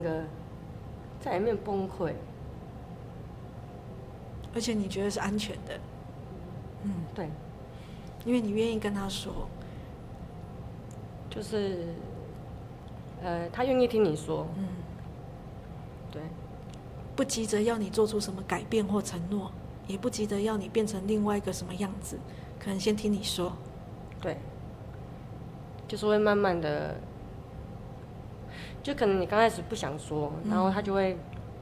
在里面崩溃。 而且你觉得是安全的， 对， 因为你愿意跟他说， 就是他愿意听你说，对， 不急着要你做出什么改变或承诺，也不急着要你变成另外一个什么样子，可能先听你说， 对，就是会慢慢的，就可能你刚开始不想说，然后他就会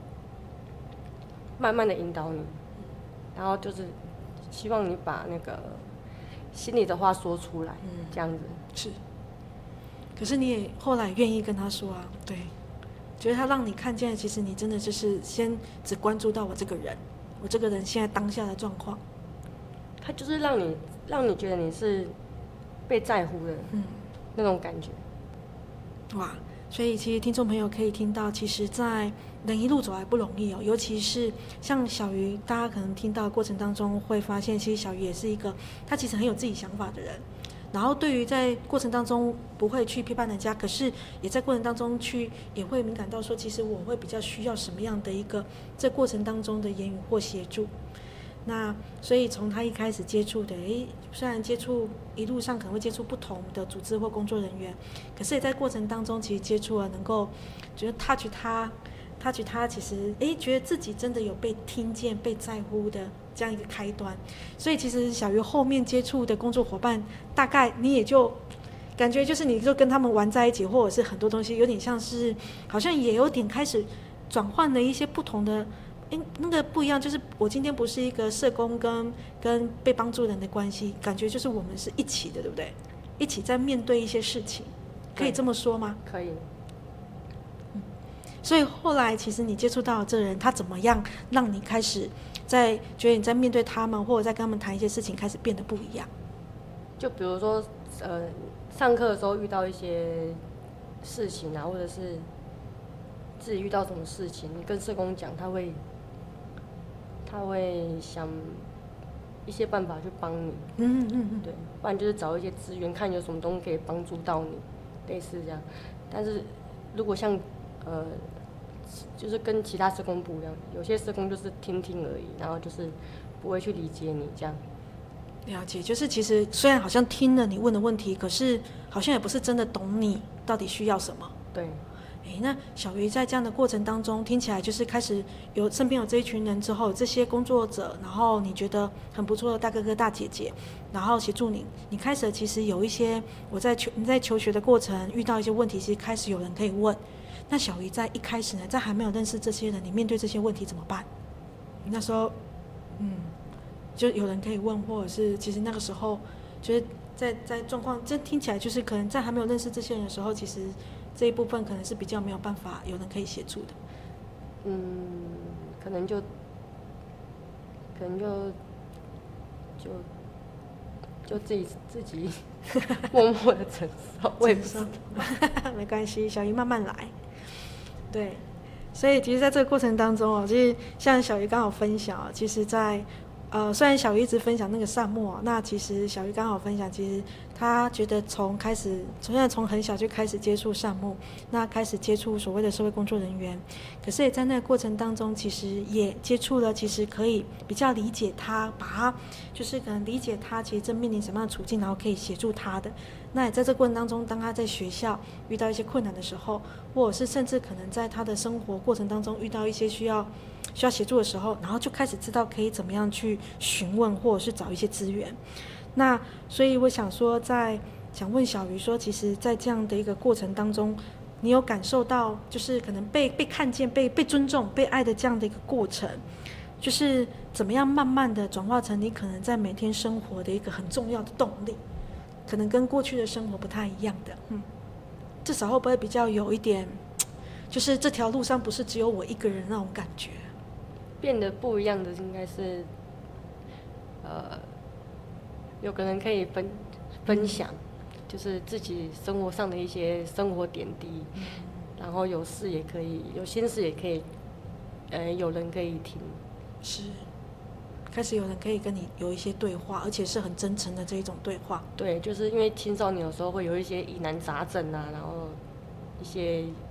慢慢的引导你，然后就是希望你把那个心里的话说出来，这样子。 是。可是你也后来愿意跟他说啊，对，觉得他让你看见，其实你真的就是先只关注到我这个人，我这个人现在当下的状况。 他就是让你觉得你是被在乎的，那种感觉。 哇，所以其实听众朋友可以听到，其实在人一路走来不容易哦，尤其是像小鱼，大家可能听到的过程当中会发现，其实小鱼也是一个他其实很有自己想法的人，然后对于在过程当中不会去批判人家，可是也在过程当中也会敏感到说，其实我会比较需要什么样的一个这过程当中的言语或协助。那所以从他一开始接触的，虽然接触一路上可能会接触不同的组织或工作人员，可是也在过程当中其实接触了能够觉得 touch 他其实觉得自己真的有被听见被在乎的这样一个开端。所以其实小鱼后面接触的工作伙伴，大概你也就感觉就是你就跟他们玩在一起，或者是很多东西有点像是好像也有点开始转换了一些不同的那个不一样，就是我今天不是一个社工跟被帮助人的关系，感觉就是我们是一起的，对不对？一起在面对一些事情，可以这么说吗？ 可以。 所以后来其实你接触到的这个人，他怎么样让你开始觉得你在面对他们，或者在跟他们谈一些事情开始变得不一样？ 就比如说上课的时候遇到一些事情啊，或者是自己遇到什么事情，你跟社工讲，他会想一些办法去帮你，对，不然就是找一些资源，看有什么东西可以帮助到你，类似这样。但是如果像就是跟其他社工不一样，有些社工就是听听而已，然后就是不会去理解你这样。 了解，就是其实虽然好像听了你问的问题，可是好像也不是真的懂你到底需要什么。 对。 那小鱼在这样的过程当中，听起来就是开始身边有这一群人之后，这些工作者，然后你觉得很不错的大哥哥大姐姐，然后协助你，你开始其实有一些你在求学的过程遇到一些问题，其实开始有人可以问。那小鱼在一开始呢，在还没有认识这些人，你面对这些问题怎么办？你那时候就有人可以问，或者是其实那个时候就是在状况，这听起来就是可能在还没有认识这些人的时候，其实这一部分可能是比较没有办法有人可以协助的。 可能就自己默默的承受，我也不知道。 没关系，小鱼慢慢来。对，所以其实在这个过程当中其实像小鱼刚好分享其实在虽然小鱼一直分享那个善莫，那其实小鱼刚好分享，其实他觉得从很小就开始接触善莫，那开始接触所谓的社会工作人员，可是也在那个过程当中，其实也接触了，其实可以比较理解他，把他就是可能理解他其实正面临什么样的处境，然后可以协助他的。那也在这过程当中，当他在学校遇到一些困难的时候，或者是甚至可能在他的生活过程当中遇到一些需要协助的时候，然后就开始知道可以怎么样去询问，或者是找一些资源。那所以我想说，想问小鱼说，其实在这样的一个过程当中，你有感受到就是可能被看见、被尊重、被爱的这样的一个过程，就是怎么样慢慢的转化成你可能在每天生活的一个很重要的动力，可能跟过去的生活不太一样的，至少会不会比较有一点，就是这条路上不是只有我一个人那种感觉？ 变得不一样的应该是，有个人可以分享，就是自己生活上的一些生活点滴，然后有事也可以，有心事也可以，有人可以听。 是，开始有人可以跟你有一些对话，而且是很真诚的这一种对话。 对，就是因为青少年有时候会有一些疑难杂症啊，然后一些